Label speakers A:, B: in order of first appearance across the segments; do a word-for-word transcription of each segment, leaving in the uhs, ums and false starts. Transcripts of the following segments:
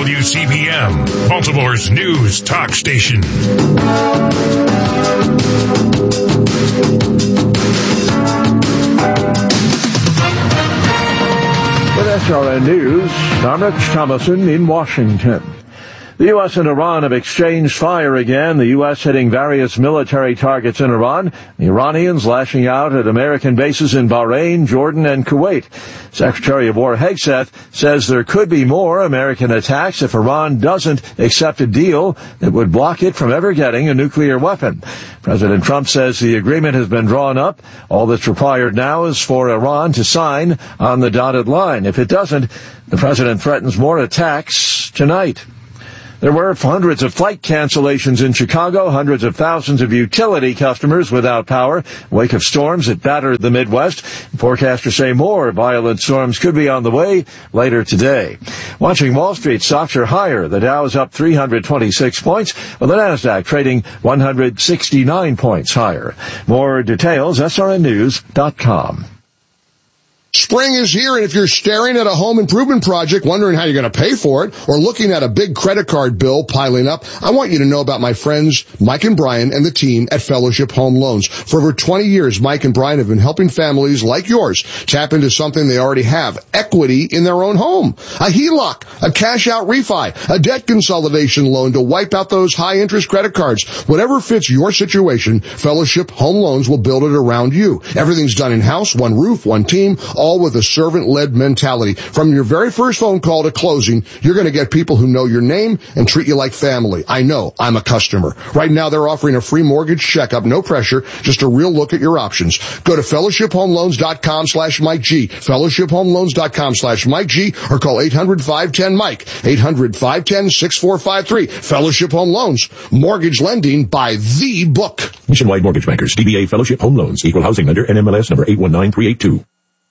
A: W C B M, Baltimore's news talk station.
B: With S R N News, I'm Rich Thomason in Washington. The U S and Iran have exchanged fire again, the U S hitting various military targets in Iran, the Iranians lashing out at American bases in Bahrain, Jordan, and Kuwait. Secretary of War Hegseth says there could be more American attacks if Iran doesn't accept a deal that would block it from ever getting a nuclear weapon. President Trump says the agreement has been drawn up. All that's required now is for Iran to sign on the dotted line. If it doesn't, the president threatens more attacks tonight. There were hundreds of flight cancellations in Chicago, hundreds of thousands of utility customers without power, in the wake of storms that battered the Midwest. Forecasters say more violent storms could be on the way later today. Watching Wall Street, stocks are higher. The Dow is up three hundred twenty-six points, while the Nasdaq trading one hundred sixty-nine points higher. More details, S R N news dot com.
C: Spring is here, and if you're staring at a home improvement project, wondering how you're going to pay for it, or looking at a big credit card bill piling up, I want you to know about my friends Mike and Brian and the team at Fellowship Home Loans. For over twenty years, Mike and Brian have been helping families like yours tap into something they already have, equity in their own home. A H E L O C, a cash-out refi, a debt consolidation loan to wipe out those high-interest credit cards. Whatever fits your situation, Fellowship Home Loans will build it around you. Everything's done in-house, one roof, one team, all with a servant-led mentality. From your very first phone call to closing, you're going to get people who know your name and treat you like family. I know. I'm a customer. Right now, they're offering a free mortgage checkup, no pressure, just a real look at your options. Go to fellowship home loans dot com slash Mike G, fellowship home loans dot com slash Mike G, or call eight hundred, five one zero, Mike, eight hundred, five one zero, six four five three. Fellowship Home Loans. Mortgage lending by the book.
D: Nationwide Mortgage Bankers, D B A Fellowship Home Loans, Equal Housing Lender, N M L S number eight one nine three eight two.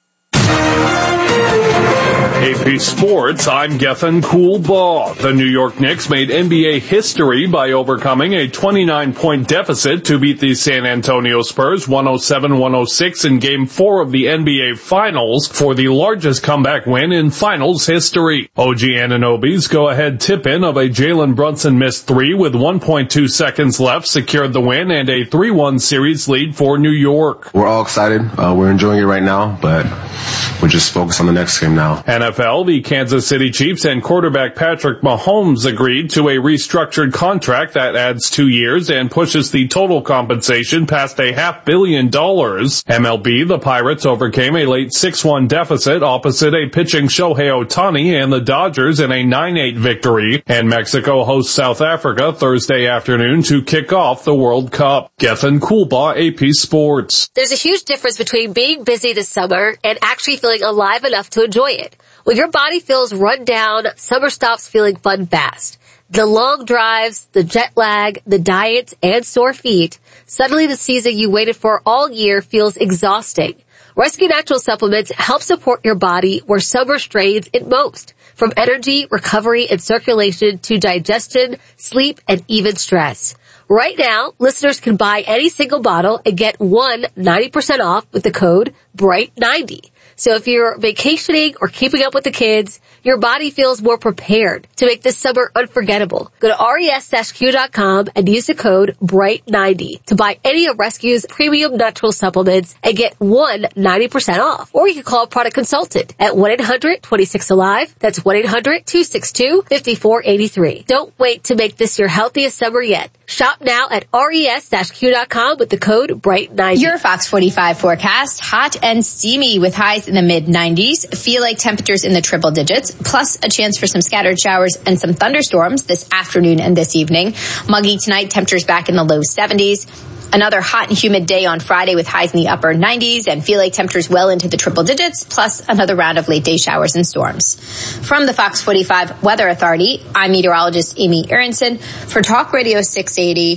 E: A P Sports, I'm Gethin Coolbaugh. The New York Knicks made N B A history by overcoming a twenty-nine point deficit to beat the San Antonio Spurs one oh seven one oh six in Game four of the N B A Finals for the largest comeback win in Finals history. O G Anunoby's go-ahead tip-in of a Jalen Brunson missed three with one point two seconds left secured the win and a three one series lead for New York.
F: We're all excited. Uh, we're enjoying it right now, but we're just focused on the next game now.
E: N F L, the Kansas City Chiefs and quarterback Patrick Mahomes agreed to a restructured contract that adds two years and pushes the total compensation past a half billion dollars. M L B, the Pirates overcame a late six one deficit opposite a pitching Shohei Ohtani and the Dodgers in a nine eight victory. And Mexico hosts South Africa Thursday afternoon to kick off the World Cup. Gethin Coolbaugh, A P Sports.
G: There's a huge difference between being busy this summer and actually feeling alive enough to enjoy it. When your body feels run down, summer stops feeling fun fast. The long drives, the jet lag, the diets, and sore feet, suddenly the season you waited for all year feels exhausting. Rescue Natural Supplements help support your body where summer strains it most. From energy, recovery, and circulation to digestion, sleep, and even stress. Right now, listeners can buy any single bottle and get one ninety percent off with the code bright ninety. So if you're vacationing or keeping up with the kids, your body feels more prepared to make this summer unforgettable. Go to res q dot com and use the code bright ninety to buy any of Rescue's premium natural supplements and get one ninety percent off. Or you can call a product consultant at one eight hundred twenty-six alive. That's one eight hundred two six two five four eight three. Don't wait to make this your healthiest summer yet. Shop now at res q dot com with the code bright ninety.
H: Your Fox forty-five forecast, hot and steamy with highs in the mid nineties. Feel like temperatures in the triple digits, plus a chance for some scattered showers and some thunderstorms this afternoon and this evening. Muggy tonight, temperatures back in the low seventies. Another hot and humid day on Friday with highs in the upper nineties and feel like temperatures well into the triple digits, plus another round of late day showers and storms. From the Fox forty-five Weather Authority, I'm meteorologist Amy Aronson for Talk Radio six eighty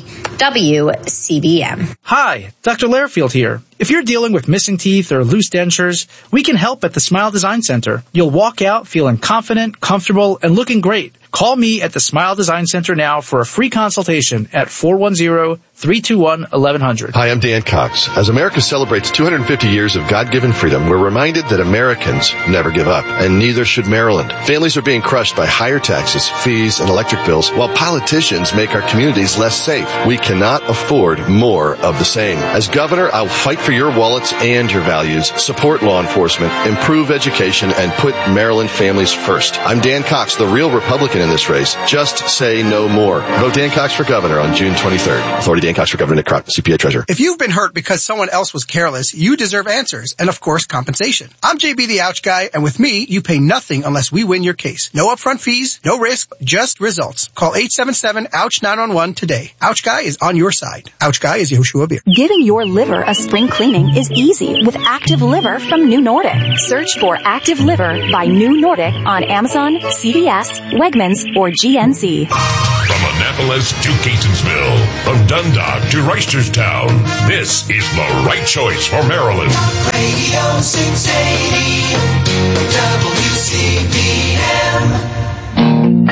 H: W C B M.
I: Hi, Doctor Lairfield here. If you're dealing with missing teeth or loose dentures, we can help at the Smile Design Center. You'll walk out feeling confident, comfortable, and looking great. Call me at the Smile Design Center now for a free consultation at four one zero, three two one, eleven hundred.
J: Hi, I'm Dan Cox. As America celebrates two hundred fifty years of God-given freedom, we're reminded that Americans never give up, and neither should Maryland. Families are being crushed by higher taxes, fees, and electric bills, while politicians make our communities less safe. We cannot afford more of the same. As governor, I'll fight for your wallets and your values, support law enforcement, improve education, and put Maryland families first. I'm Dan Cox, the real Republican in this race. Just say no more. Vote Dan Cox for governor on June twenty-third. Authority Dan Cox for Governor Nick Crock, C P A Treasurer.
K: If you've been hurt because someone else was careless, you deserve answers and, of course, compensation. I'm J B the Ouch Guy, and with me, you pay nothing unless we win your case. No upfront fees, no risk, just results. Call eight seven seven, ouch nine one one today. Ouch Guy is on your side. Ouch Guy is Yehoshua Beer.
L: Giving your liver a spring cleaning is easy with Active Liver from New Nordic. Search for Active Liver by New Nordic on Amazon, C V S, Wegmans, or G N C.
A: From Annapolis to Catonsville, from Dundalk to Reisterstown, this is the right choice for Maryland.
M: Radio six eighty, W C B M.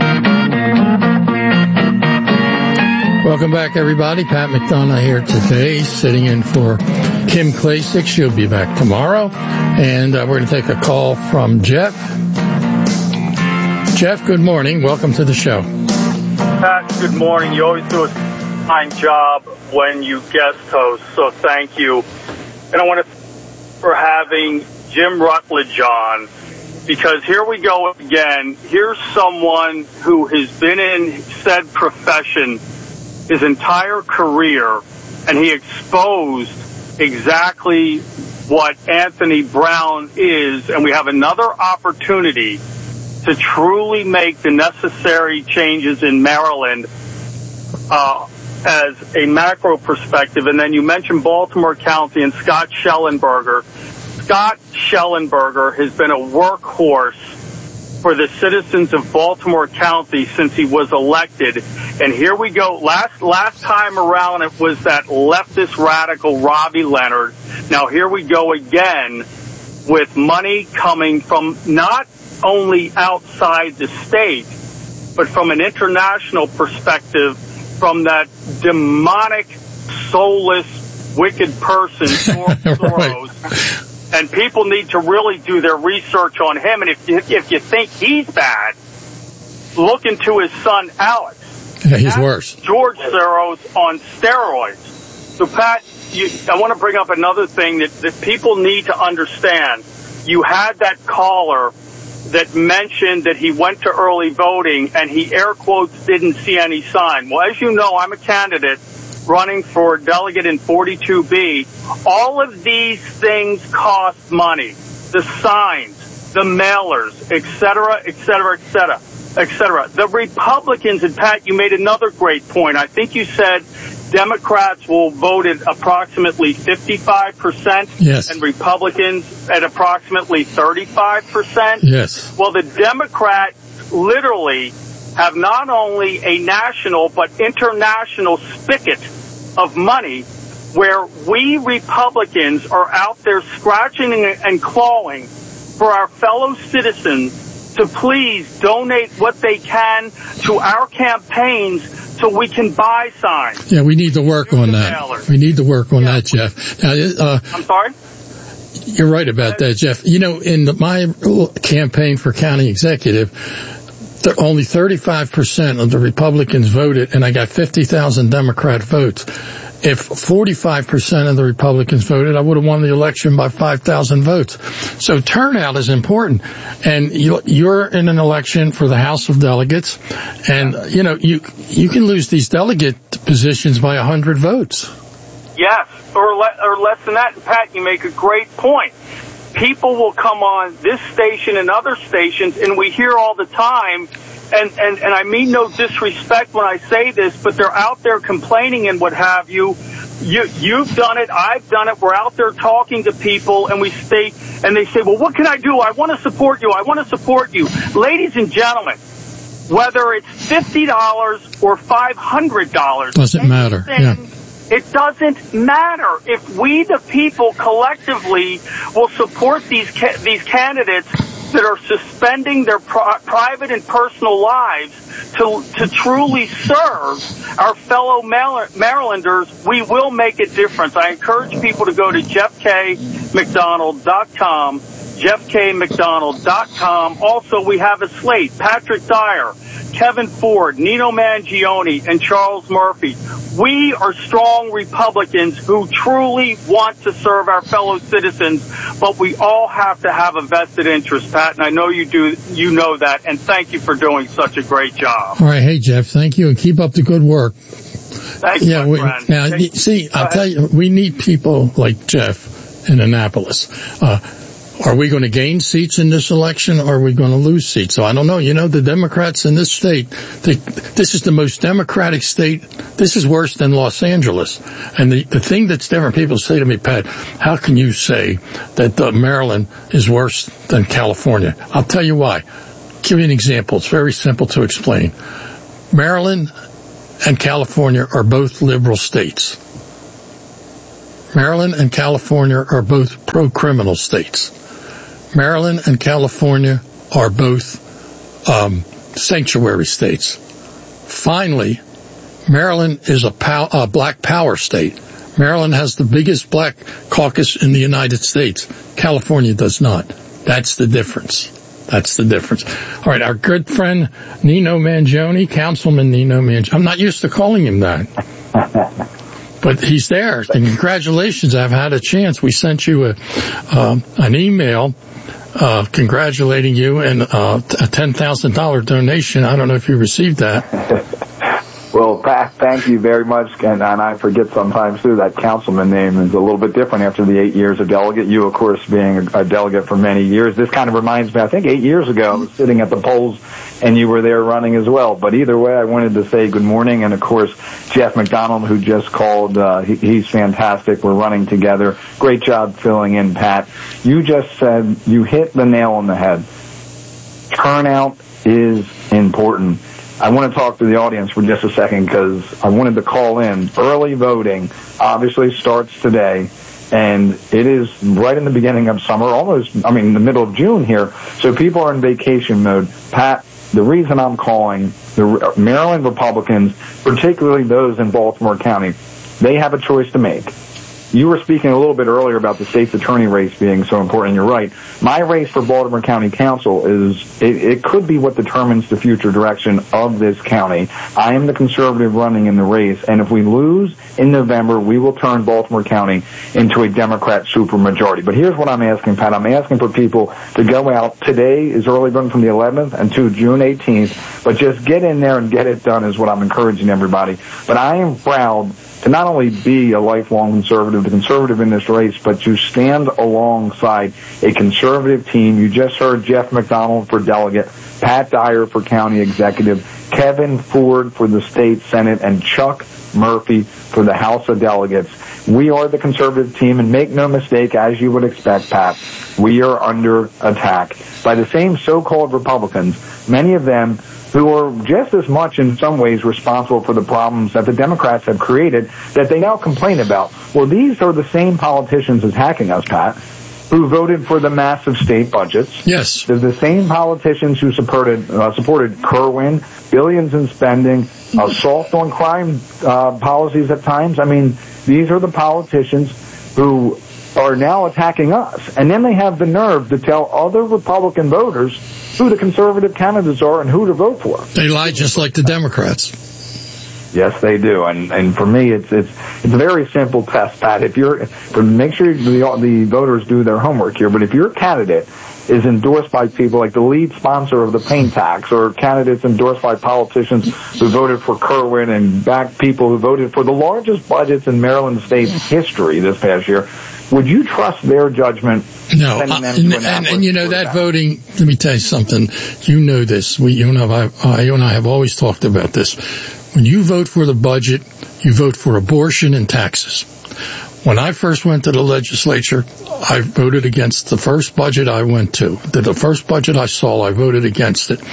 N: Welcome back, everybody. Pat McDonough here today, sitting in for Kim Klacik. She'll be back tomorrow. And uh, we're going to take a call from Jeff. Jeff, good morning. Welcome to the show.
O: Pat, good morning. You always do a fine job when you guest host, so thank you. And I want to for having Jim Rutledge on, because here we go again. Here's someone who has been in said profession his entire career, and he exposed exactly what Anthony Brown is, and we have another opportunity to truly make the necessary changes in Maryland uh, as a macro perspective. And then you mentioned Baltimore County and Scott Schellenberger. Scott Schellenberger has been a workhorse for the citizens of Baltimore County since he was elected. And here we go. Last last time around, it was that leftist radical Robbie Leonard. Now here we go again with money coming from not only outside the state, but from an international perspective, from that demonic, soulless, wicked person, Soros. And people need to really do their research on him. And if you, if you think he's bad, look into his son, Alex.
N: Yeah, he's That's worse.
O: George Soros on steroids. So, Pat, you, I want to bring up another thing that, that people need to understand. You had that caller that mentioned that he went to early voting and he, air quotes, didn't see any sign. Well, as you know, I'm a candidate running for delegate in forty-two B. All of these things cost money. The signs, the mailers, et cetera, et cetera, et cetera, et cetera. The Republicans, and Pat, you made another great point. I think you said Democrats will vote at approximately fifty-five percent.
N: Yes.
O: And Republicans at approximately thirty-five percent.
N: Yes.
O: Well, the Democrats literally have not only a national but international spigot of money where we Republicans are out there scratching and clawing for our fellow citizens to please donate what they can to our campaigns so we can buy signs.
N: Yeah, we need to work on that. We need to work on yeah. that, Jeff. Now, uh,
O: I'm sorry?
N: You're right about that, Jeff. You know, in the, my campaign for county executive, th- only thirty-five percent of the Republicans voted, and I got fifty thousand Democrat votes. If forty-five percent of the Republicans voted, I would have won the election by five thousand votes. So turnout is important. And you, you're in an election for the House of Delegates, and, you know, you you can lose these delegate positions by one hundred votes.
O: Yes, or, le- or less than that. Pat, you make a great point. People will come on this station and other stations, and we hear all the time, and, and, and I mean no disrespect when I say this, but they're out there complaining and what have you. You, you've done it. I've done it. We're out there talking to people, and we stay, and they say, well, what can I do? I want to support you. I want to support you. Ladies and gentlemen, whether it's fifty dollars or five hundred dollars.
N: Doesn't anything, matter. Yeah.
O: It doesn't matter. If we, the people, collectively will support these ca- these candidates, that are suspending their pri- private and personal lives to to truly serve our fellow Mar- Marylanders, we will make a difference. I encourage people to go to jeff k mcdonald dot com, jeff k mcdonald dot com. Also, we have a slate. Patrick Dyer, Kevin Ford, Nino Mangione, and Charles Murphy. We are strong Republicans who truly want to serve our fellow citizens, but we all have to have a vested interest, Pat, and I know you do. You know that, and thank you for doing such a great job.
N: All right. Hey, Jeff, thank you, and keep up the good work.
O: Thank
N: yeah,
O: you,
N: we,
O: my friend.
N: Now,
O: Hey,
N: see, I'll
O: ahead.
N: tell you, we need people like Jeff in Annapolis. Uh, Are we going to gain seats in this election, or are we going to lose seats? So I don't know. You know, the Democrats in this state, they, this is the most Democratic state. This is worse than Los Angeles. And the, the thing that's different, people say to me, Pat, how can you say that uh, Maryland is worse than California? I'll tell you why. Give you an example. It's very simple to explain. Maryland and California are both liberal states. Maryland and California are both pro-criminal states. Maryland and California are both um, sanctuary states. Finally, Maryland is a, pow- a black power state. Maryland has the biggest black caucus in the United States. California does not. That's the difference. That's the difference. All right, our good friend Nino Mangione, Councilman Nino Mangione. I'm not used to calling him that. But he's there. And congratulations. I've had a chance. We sent you a, um, an email uh, congratulating you and uh, a ten thousand dollars donation. I don't know if you received that.
P: Well, Pat, thank you very much. And, and I forget sometimes, too, that councilman name is a little bit different after the eight years of delegate. You, of course, being a, a delegate for many years. This kind of reminds me, I think eight years ago, I was sitting at the polls and you were there running as well. But either way, I wanted to say good morning. And, of course, Jeff McDonald, who just called, uh, he, he's fantastic. We're running together. Great job filling in, Pat. You just said, you hit the nail on the head. Turnout is important. I want to talk to the audience for just a second because I wanted to call in. Early voting obviously starts today, and it is right in the beginning of summer, almost, I mean, in the middle of June here. So people are in vacation mode. Pat, the reason I'm calling the Maryland Republicans, particularly those in Baltimore County, they have a choice to make. You were speaking a little bit earlier about the state's attorney race being so important. You're right. My race for Baltimore County Council is, it, it could be what determines the future direction of this county. I am the conservative running in the race, and if we lose in November, we will turn Baltimore County into a Democrat supermajority. But here's what I'm asking, Pat. I'm asking for people to go out. Today is early voting from the eleventh until June eighteenth, but just get in there and get it done is what I'm encouraging everybody. But I am proud to not only be a lifelong conservative, the conservative in this race, but to stand alongside a conservative team. You just heard Jeff McDonald for delegate, Pat Dyer for county executive, Kevin Ford for the state senate, and Chuck Murphy for the House of Delegates. We are the conservative team, and make no mistake, as you would expect, Pat, we are under attack by the same so-called Republicans, many of them who are just as much in some ways responsible for the problems that the Democrats have created that they now complain about. Well, these are the same politicians attacking us, Pat, who voted for the massive state budgets.
N: Yes.
P: They're the same politicians who supported uh, supported Kerwin, billions in spending, assault on crime uh, policies at times. I mean, these are the politicians who are now attacking us. And then they have the nerve to tell other Republican voters who the conservative candidates are and who to vote for.
N: They lie just like the Democrats.
P: Yes, they do. And and for me, it's it's it's a very simple test, Pat. If you're, for, make sure the, the voters do their homework here, but if your candidate is endorsed by people like the lead sponsor of the paint tax, or candidates endorsed by politicians who voted for Kerwin and back people who voted for the largest budgets in Maryland State's history this past year, would you trust their judgment?
N: No, uh, and, and, and you know that, that voting. Let me tell you something. You know this. We, you and I, I, you and I have always talked about this. When you vote for the budget, you vote for abortion and taxes. When I first went to the legislature, I voted against the first budget I went to. The, the first budget I saw, I voted against it.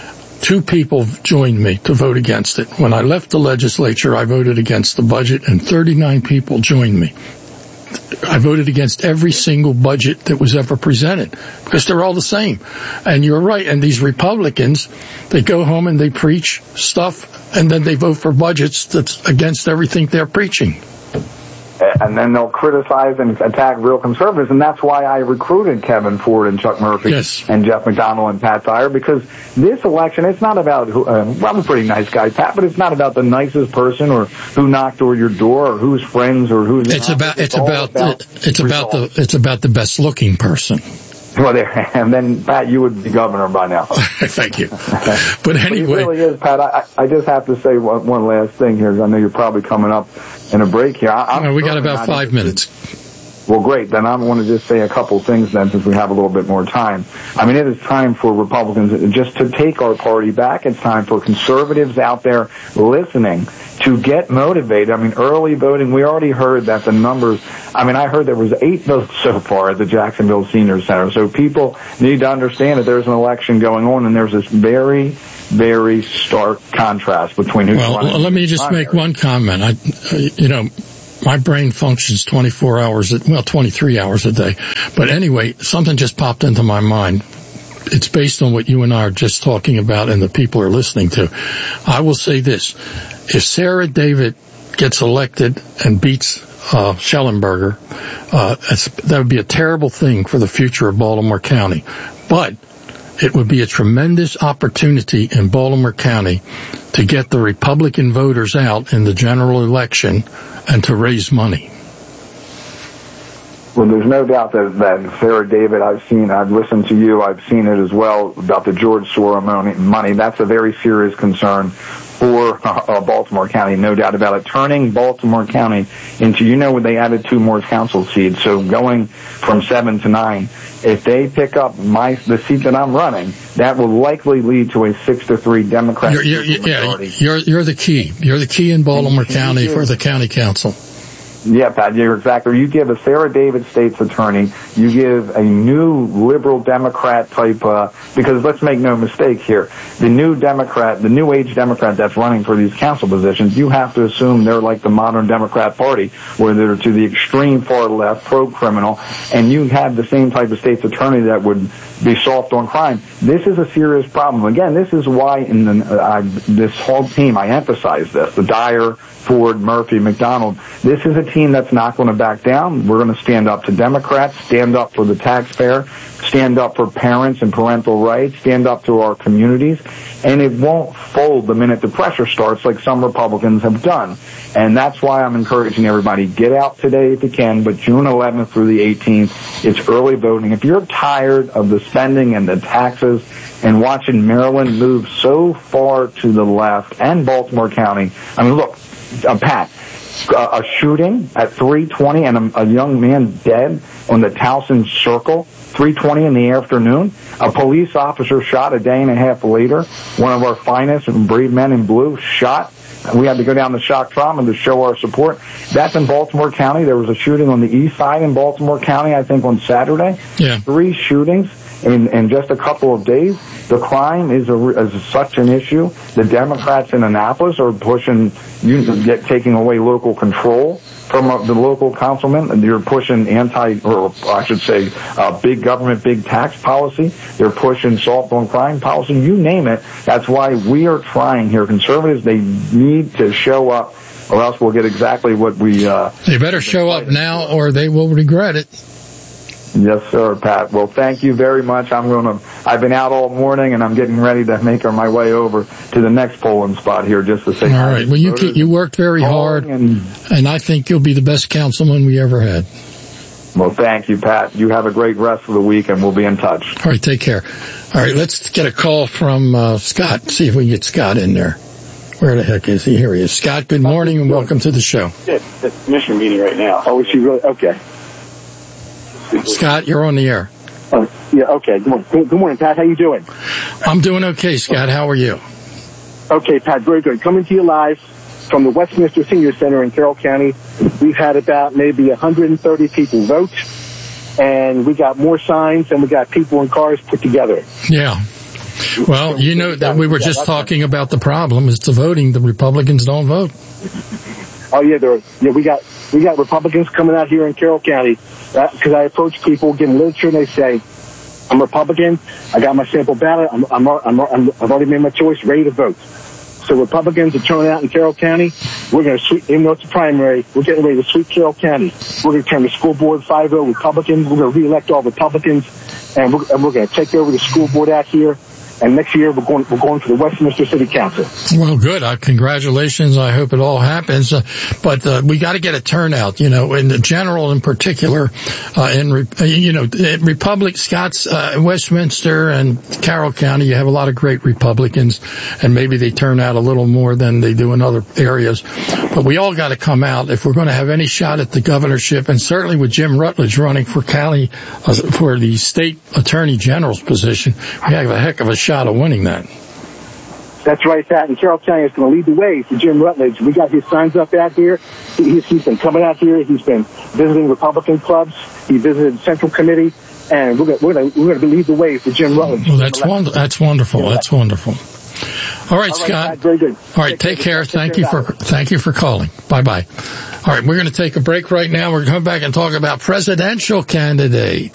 N: Two people joined me to vote against it. When I left the legislature, I voted against the budget, and thirty-nine people joined me. I voted against every single budget that was ever presented because they're all the same. And you're right. And these Republicans, they go home and they preach stuff and then they vote for budgets that's against everything they're preaching.
P: And then they'll criticize and attack real conservatives, and that's why I recruited Kevin Ford and Chuck Murphy
N: yes.
P: and Jeff McDonald and Pat Dyer, because this election, it's not about who, uh, well, I'm a pretty nice guy, Pat, but it's not about the nicest person or who knocked on your door or who's friends or who's
N: it's
P: not.
N: about it's,
P: it's
N: about,
P: about
N: the, it's about the it's about the best looking person.
P: Well, there, and then, Pat, you would be governor by now.
N: Thank you. But anyway.
P: But it really is, Pat. I, I just have to say one, one last thing here, because I know you're probably coming up in a break here. I,
N: no, we got about five minutes.
P: Well, great. Then I want to just say a couple of things then, since we have a little bit more time. I mean, it is time for Republicans just to take our party back. It's time for conservatives out there listening to get motivated. I mean, early voting, we already heard that the numbers, I mean, I heard there was eight votes so far at the Jacksonville Senior Center. So people need to understand that there's an election going on, and there's this very, very stark contrast between who's
N: well,
P: running.
N: Well, let me just primary. make one comment. I, you know, my brain functions twenty-four hours, well, twenty-three hours a day. But anyway, something just popped into my mind. It's based on what you and I are just talking about and the people are listening to. I will say this. If Sarah David gets elected and beats uh, Schellenberger, uh, that would be a terrible thing for the future of Baltimore County. But it would be a tremendous opportunity in Baltimore County to get the Republican voters out in the general election and to raise money.
P: Well, there's no doubt that, that Sarah David, I've seen, I've listened to you, I've seen it as well about the George Soros money. That's a very serious concern for uh, Baltimore County, no doubt about it. Turning Baltimore County into, you know, when they added two more council seats, so going from seven to nine. If they pick up my the seat that I'm running, that will likely lead to a six to three Democrat
N: you're, you're,
P: majority.
N: Yeah, you're you're the key. You're the key in Baltimore County for the county council.
P: Yeah, Pat, you're exactly. You give a Sarah David state's attorney, you give a new liberal Democrat type, uh, because let's make no mistake here, the new Democrat, the new age Democrat that's running for these council positions, you have to assume they're like the modern Democrat Party, where they're to the extreme far left, pro-criminal, and you have the same type of state's attorney that would be soft on crime. This is a serious problem. Again, this is why in the, uh, I, this whole team, I emphasize this, the Dyer, Ford, Murphy, McDonald. This is a team that's not going to back down. We're going to stand up to Democrats, stand up for the taxpayer, stand up for parents and parental rights, stand up to our communities, and it won't fold the minute the pressure starts like some Republicans have done. And that's why I'm encouraging everybody, get out today if you can, but June eleventh through the eighteenth, it's early voting. If you're tired of the spending and the taxes and watching Maryland move so far to the left and Baltimore County, I mean, look, uh, Pat, uh, a shooting at three twenty and a, a young man dead on the Towson Circle, three twenty in the afternoon. A police officer shot a day and a half later. One of our finest and brave men in blue shot. We had to go down to shock trauma to show our support. That's in Baltimore County. There was a shooting on the east side in Baltimore County, I think, on Saturday.
N: Yeah.
P: Three shootings in, in just a couple of days. The crime is, a, is such an issue. The Democrats in Annapolis are pushing, you get taking away local control from uh, the local councilmen, and you're pushing anti, or I should say, uh, big government, big tax policy. They're pushing soft on crime policy. You name it. That's why we are trying here. Conservatives, they need to show up, or else we'll get exactly what we. Uh,
N: they better show up now, or they will regret it.
P: Yes, sir, Pat. Well, thank you very much. I'm going to, I've been out all morning and I'm getting ready to make my way over to the next polling spot here just to say.
N: All right. Well, you keep, you worked very hard and, and I think you'll be the best councilman we ever had.
P: Well, thank you, Pat. You have a great rest of the week and we'll be in touch.
N: All right. Take care. All right. Let's get a call from, uh, Scott. See if we can get Scott in there. Where the heck is he? Here he is. Scott, good morning and welcome to the show.
Q: It's a commission meeting right now. Oh, is she really? Okay.
N: Scott, you're on the air.
Q: Uh, yeah, okay. Good morning. Good morning, Pat. How you doing?
N: I'm doing okay, Scott. How are you?
Q: Okay, Pat. Very good. Coming to you live from the Westminster Senior Center in Carroll County. We've had about maybe one hundred thirty people vote, and we got more signs than we got people in cars put together.
N: Yeah. Well, you know that we were just talking about the problem is the voting. The Republicans don't vote.
Q: Oh yeah, there. Yeah, we got we got Republicans coming out here in Carroll County because I approach people, getting literature, and they say, "I'm Republican. I got my sample ballot. I'm, I'm, I'm, I'm I've already made my choice. Ready to vote." So Republicans are turning out in Carroll County. We're going to sweep, even though it's a primary, we're getting ready to sweep Carroll County. We're going to turn the school board five oh Republicans. We're going to reelect all Republicans, and we're, and we're going to take over the school board out here. And next year we're going we're going to the Westminster City Council.
N: Well, good. Uh, congratulations. I hope it all happens. Uh, but uh, we got to get a turnout. You know, in the general, in particular, uh, in re- you know, Republic, Scott's, uh, Westminster, and Carroll County. You have a lot of great Republicans, and maybe they turn out a little more than they do in other areas. But we all got to come out if we're going to have any shot at the governorship, and certainly with Jim Rutledge running for Cali uh, for the state attorney general's position, we have a heck of a shot of winning that.
Q: That's right, Pat. And Carroll County is going to lead the way for Jim Rutledge. We got his signs up out here. He's, he's been coming out here. He's been visiting Republican clubs. He visited the Central Committee, and we're going to, we're going to, we're going to lead the way for Jim Rutledge.
N: Well, that's wonderful. That's wonderful. That's wonderful. All right, Scott.
Q: Pat, very good.
N: All right, take, take care. Thank you for thank you for calling. Bye bye. All right, we're going to take a break right now. We're going to come back and talk about presidential candidates.